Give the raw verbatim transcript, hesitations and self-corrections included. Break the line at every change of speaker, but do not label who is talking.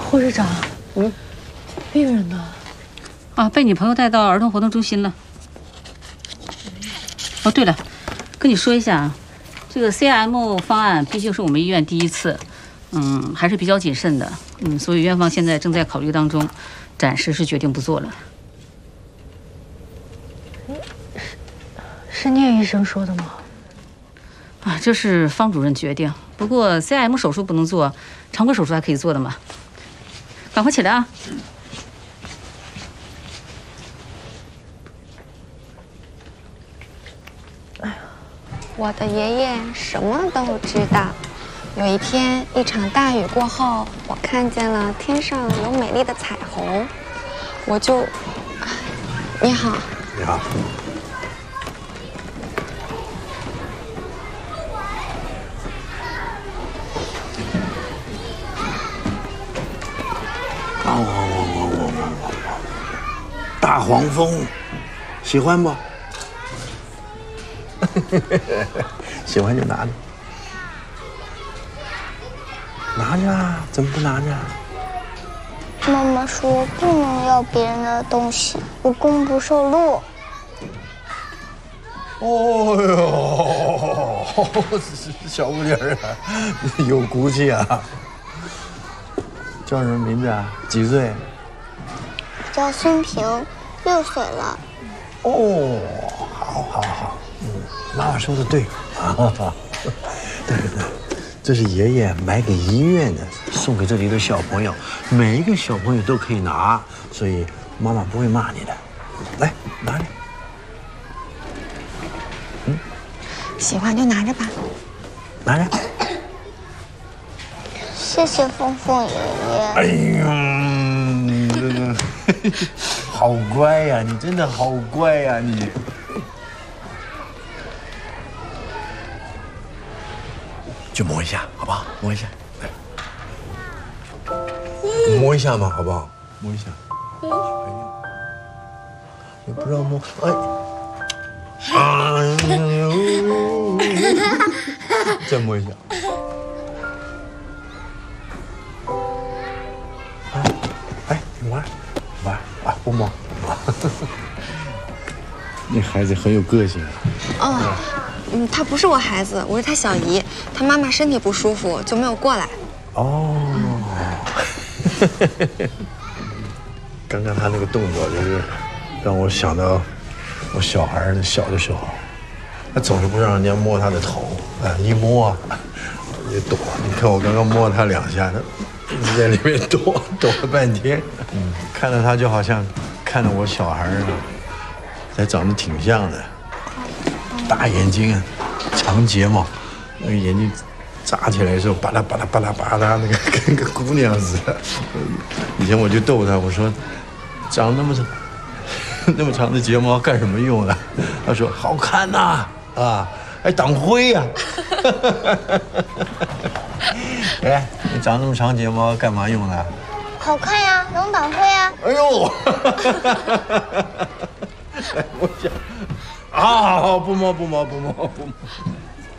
护士长，嗯，病人呢？
啊，被你朋友带到儿童活动中心了。哦，对了，跟你说一下啊，这个 C M 方案毕竟是我们医院第一次，嗯，还是比较谨慎的，嗯，所以院方现在正在考虑当中，暂时是决定不做了。
是聂医生说的吗？
啊，这是方主任决定。不过 C M 手术不能做，常规手术还可以做的嘛。赶快起来啊！
我的爷爷什么都知道。有一天，一场大雨过后，我看见了天上有美丽的彩虹，我就……你好，
你好。哇哇哇哇哇哇哇！大黄蜂，喜欢不？喜欢就拿着，拿着啊！怎么不拿着？
妈妈说不能要别人的东西，我公不受禄。
哦哟，小不点儿啊，有骨气啊！叫什么名字啊？几岁？
叫孙平，六岁了。
哦，好，好，好，嗯，妈妈说的对啊，对对对，这是爷爷买给医院的，送给这里的小朋友，每一个小朋友都可以拿，所以妈妈不会骂你的。来，拿着。嗯，
喜欢就拿着吧。
拿着。
谢谢凤凤爷爷。
哎呀，真的好乖呀！你真的好乖呀！你就摸一下，好不好？摸一下，来，摸一下嘛，好不好？摸一下。哎呦，你不让摸，哎，哎呦，再摸一下。哎，你玩，玩啊，不摸。那孩子很有个性。
哦，嗯，他不是我孩子，我是他小姨，他妈妈身体不舒服就没有过来。
哦，刚刚他那个动作就是让我想到我小孩小的时候，他总是不让人家摸他的头，啊，一摸啊就躲。你看我刚刚摸他两下，他一直在里面躲，躲了半天。嗯，看着他就好像看着我小孩啊，才长得挺像的，大眼睛啊，长睫毛，那个眼睛扎起来的时候，巴拉巴拉巴拉巴拉，那个跟个姑娘似的。以前我就逗他，我说，长那么长那么长的睫毛干什么用啊？他说好看呐，啊，还挡灰呀。哎，你长那么长睫毛干嘛用的？
好看呀，能挡灰呀。
哎呦！来摸一下。啊，好好，不摸不摸不摸不摸。